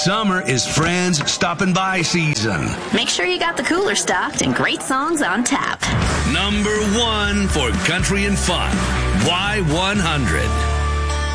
Summer is friends stopping by season. Make sure you got the cooler stocked and great songs on tap. Number 1 for country and fun. Y100.